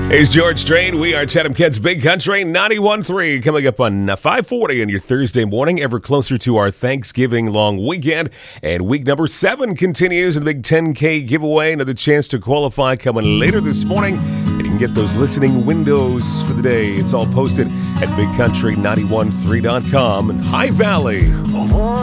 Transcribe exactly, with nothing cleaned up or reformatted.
Hey, it's George Strait. We are Chatham Kids Big Country ninety-one point three coming up on five forty on your Thursday morning, ever closer to our Thanksgiving long weekend. And week number seven continues in the big ten K giveaway. Another chance to qualify coming later this morning. And you can get those listening windows for the day. It's all posted at big country nine one three dot com and High Valley.